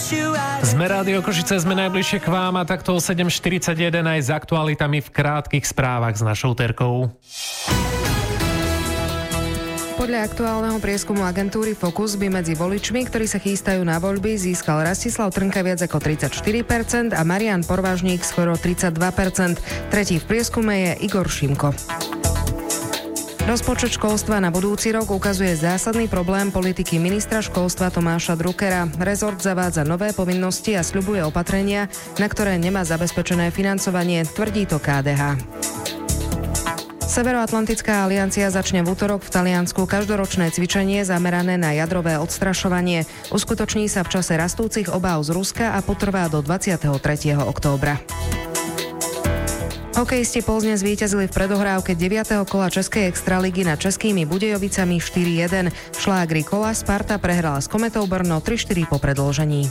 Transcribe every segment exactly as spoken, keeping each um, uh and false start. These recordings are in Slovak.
Sme Rádio Košice, sme najbližšie k vám a takto o sedem štyridsaťjeden aj s aktualitami v krátkych správach s našou Terkou. Podľa aktuálneho prieskumu agentúry Focus by medzi voličmi, ktorí sa chystajú na voľby, získal Rastislav Trnka viac ako tridsaťštyri percent a Marian Porvážník skoro tridsaťdva percent. Tretí v prieskume je Igor Šimko. Rozpočet školstva na budúci rok ukazuje zásadný problém politiky ministra školstva Tomáša Druckera. Rezort zavádza nové povinnosti a sľubuje opatrenia, na ktoré nemá zabezpečené financovanie, tvrdí to ká dé há. Severoatlantická aliancia začne v utorok v Taliansku každoročné cvičenie zamerané na jadrové odstrašovanie. Uskutoční sa v čase rastúcich obáv z Ruska a potrvá do dvadsiateho tretieho októbra. Hokejisti Plzne zvíťazili v predohrávke deviateho kola Českej extraligy nad Českými Budejovicami štyri jeden. V šlágri kola Sparta prehrala s Kometou Brno tri štyri po predĺžení.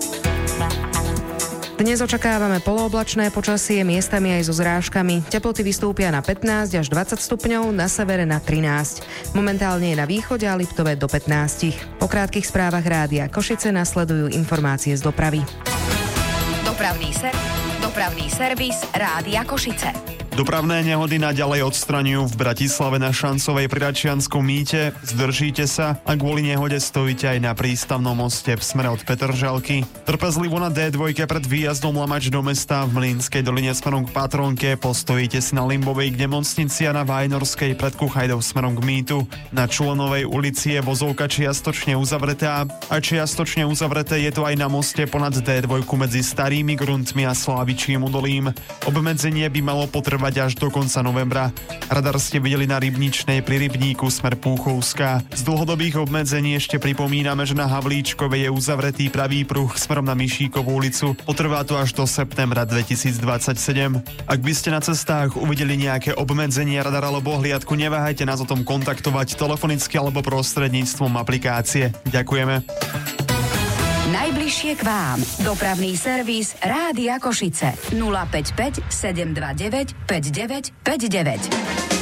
Dnes očakávame polooblačné počasie, miestami aj so zrážkami. Teploty vystúpia na pätnásť až dvadsať stupňov, na severe na trinásť. Momentálne je na východe a Liptove do pätnásť. Po krátkych správach Rádia Košice nasledujú informácie z dopravy. Dopravný ser, dopravný servis Rádia Košice. Dopravné nehody naďalej odstraňujú v Bratislave na Šancovej pri Račianskom mýte. Zdržíte sa a kvôli nehode stojíte aj na prístavnom moste v smere od Petržalky. Trpezlivo na dé dva pred výjazdom Lamač do mesta v Mlynskej doline smerom k Patrónke. Postojíte si na Limbovej k nemocnici a na Vajnorskej pred Kuchajdov smerom k mýtu. Na Čulonovej ulici je vozovka čiastočne uzavretá a čiastočne uzavreté je to aj na moste ponad dé dva medzi Starými Gruntmi a Slávičím údolím. Obmedzenie by malo potrvať až do konca novembra. Radar ste videli na Rybničnej pri Rybníku smer Púchovská. Z dlhodobých obmedzení ešte pripomíname, že na Havlíčkovej je uzavretý pravý pruh smerom na Mišíkovú ulicu. Potrvá to až do septembra dvetisícdvadsaťsedem. Ak by ste na cestách uvideli nejaké obmedzenie radar alebo hliadku, neváhajte nás o tom kontaktovať telefonicky alebo prostredníctvom aplikácie. Ďakujeme. Najbližšie k vám. Dopravný servis Rádia Košice. nula päť päť sedem dva deväť päť deväť päť deväť.